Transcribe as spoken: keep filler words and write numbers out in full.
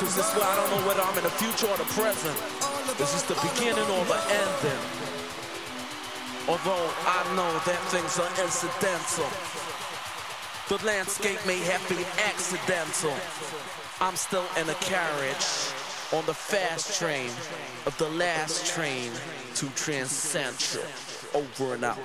Cause this way I don't know whether I'm in the future or the present. Is this the beginning or the ending? Although I know that things are incidental, the landscape may have been accidental. I'm still in a carriage on the fast train of the last train to Transcentral. Over and out.